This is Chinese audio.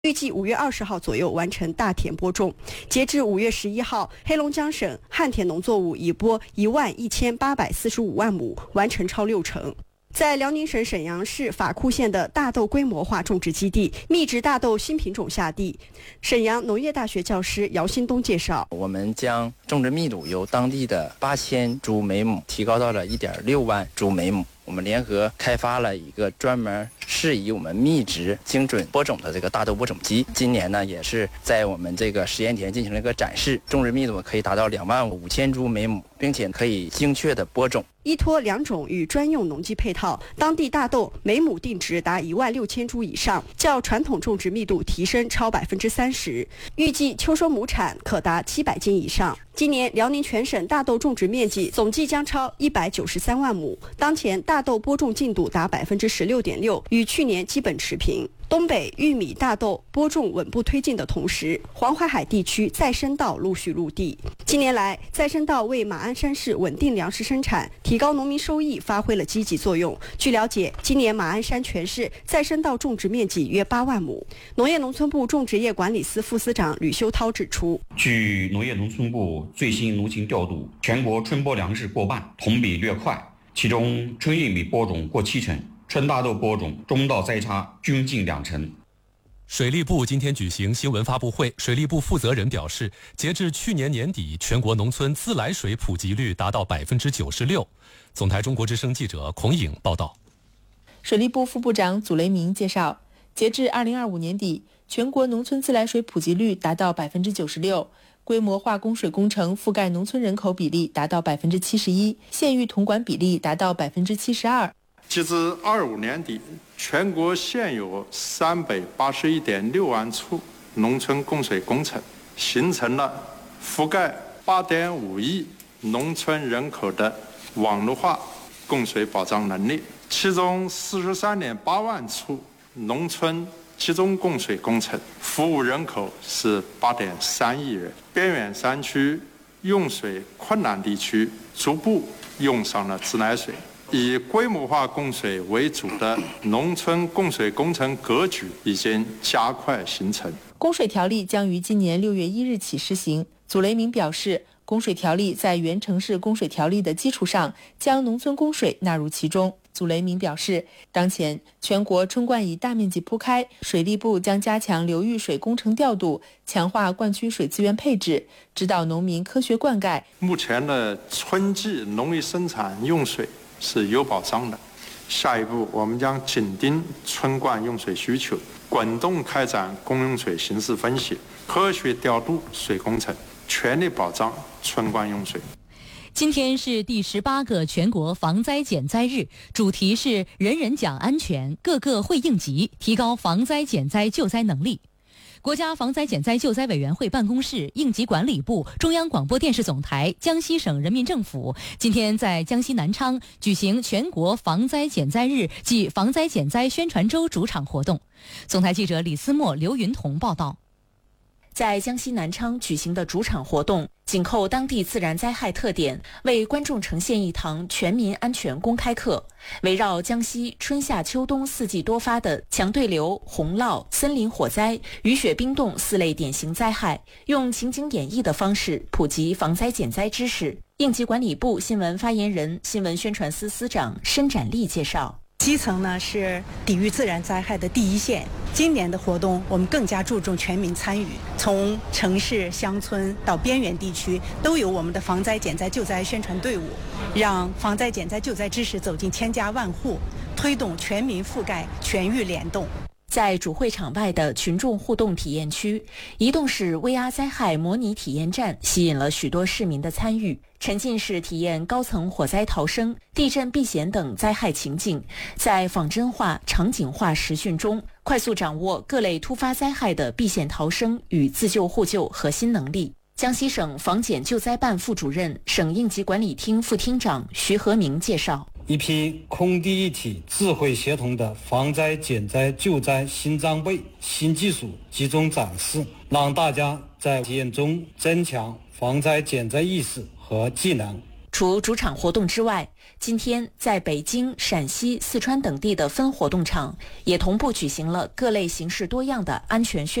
预计5月20号左右完成大田播种。截至5月11号，黑龙江省旱田农作物已播11845万亩，完成超60%。在辽宁省沈阳市法库县的大豆规模化种植基地，密植大豆新品种下地。沈阳农业大学教师姚新东介绍， 我们将种植密度由当地的8000株每亩提高到了1.6万株每亩。我们联合开发了一个专门适宜我们密植精准播种的这个大豆播种机。今年呢，也是在我们这个实验田进行了一个展示，种植密度可以达到25000株每亩，并且可以精确的播种。 依托两种与专用农机配套，当地大豆每亩定值达16000株以上，较传统种植密度提升超30%，预计秋收亩产可达700斤以上。今年辽宁全省大豆种植面积总计将超193万亩，当前大豆播种进度达16.6%，与去年基本持平。东北玉米、大豆播种稳步推进的同时，黄淮海地区再生稻陆续入地。近年来，再生稻为马鞍山市稳定粮食生产、提高农民收益发挥了积极作用。据了解，今年马鞍山全市再生稻种植面积约8万亩。农业农村部种植业管理司副司长吕修涛指出， 据农业农村部最新农情调度，全国春播粮食过半，同比略快，其中春玉米播种过70%。春大豆播种、中稻栽插均近20%。 水利部今天举行新闻发布会，水利部负责人表示，截至去年年底，全国农村自来水普及率达到96%。总台中国之声记者孔颖报道。 水利部副部长祖雷明介绍，截至2025年底，全国农村自来水普及率达到96%，规模化供水工程覆盖农村人口比例达到71%，县域统管比例达到72%。 截至25年底，全国现有381.6万处农村供水工程，形成了覆盖8.5亿农村人口的网络化供水保障能力。其中43.8万处农村集中供水工程，服务人口是8.3亿人。边远山区、用水困难地区逐步用上了自来水。以规模化供水为主的农村供水工程格局已经加快形成。 供水条例将于今年6月1日起施行。祖雷明表示，供水条例在原城市供水条例的基础上，将农村供水纳入其中。祖雷明表示，当前全国春灌已大面积铺开，水利部将加强流域水工程调度，强化灌区水资源配置，指导农民科学灌溉。 目前的春季农业生产用水是有保障的，下一步我们将紧盯春灌用水需求，滚动开展公用水形势分析，科学调度水工程，全力保障春灌用水。 今天是第18个全国防灾减灾日，主题是人人讲安全，个个会应急，提高防灾减灾救灾能力。国家防灾减灾救灾委员会办公室、应急管理部、中央广播电视总台、江西省人民政府今天在江西南昌举行全国防灾减灾日暨防灾减灾宣传周主场活动。总台记者李思墨、刘云彤报道。 在江西南昌举行的主场活动，紧扣当地自然灾害特点，为观众呈现一堂全民安全公开课。围绕江西春夏秋冬4季多发的强对流、洪涝、森林火灾、雨雪冰冻4类典型灾害，用情景演绎的方式普及防灾减灾知识。应急管理部新闻发言人、新闻宣传司司长申展丽介绍。 基层呢是抵御自然灾害的第一线。今年的活动我们更加注重全民参与，从城市、乡村到边远地区，都有我们的防灾减灾救灾宣传队伍，让防灾减灾救灾知识走进千家万户，推动全民覆盖、全域联动。 在主会场外的群众互动体验区，移动式 VR 灾害模拟体验站吸引了许多市民的参与，沉浸式体验高层火灾逃生、地震避险等灾害情景，在仿真化、场景化实训中，快速掌握各类突发灾害的避险逃生与自救互救核心能力。江西省防减救灾办副主任、省应急管理厅副厅长徐和明介绍。 一批空地一体、智慧协同的防灾减灾救灾新装备、新技术集中展示，让大家在体验中增强防灾减灾意识和技能。 除除主场活动之外，今天在北京、陕西、四川等地的分活动场也同步举行了各类形式多样的安全宣